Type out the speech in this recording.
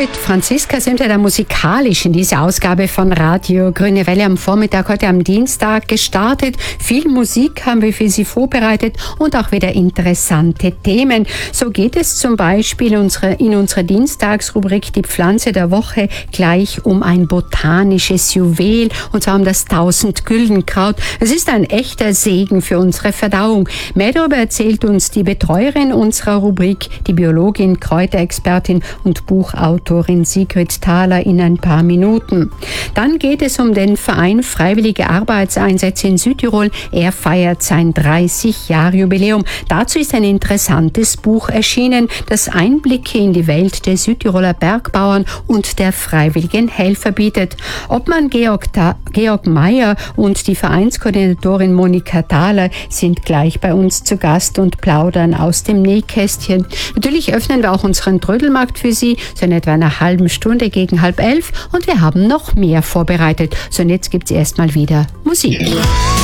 mit Franziska sind wir da musikalisch in dieser Ausgabe von Radio Grüne Welle am Vormittag, heute am Dienstag gestartet. Viel Musik haben wir für Sie vorbereitet und auch wieder interessante Themen. So geht es zum Beispiel in unserer Dienstagsrubrik Die Pflanze der Woche gleich um ein botanisches Juwel, und zwar um das 1000-Güldenkraut. Es ist ein echter Segen für unsere Verdauung. Mehr darüber erzählt uns die Betreuerin unserer Rubrik, die Biologin, Kräuterexpertin und Buchautorin Sigrid Thaler in ein paar Minuten. Dann geht es um den Verein Freiwillige Arbeitseinsätze in Südtirol. Er feiert sein 30-Jahr-Jubiläum. Dazu ist ein interessantes Buch erschienen, das Einblicke in die Welt der Südtiroler Bergbauern und der freiwilligen Helfer bietet. Obmann Georg Meyer und die Vereinskoordinatorin Monika Thaler sind gleich bei uns zu Gast und plaudern aus dem Nähkästchen. Natürlich öffnen wir auch unseren Trödelmarkt für Sie, so in etwa einer halben Stunde gegen 10:30, und wir haben noch mehr vorbereitet. So, und jetzt gibt's erstmal wieder Musik.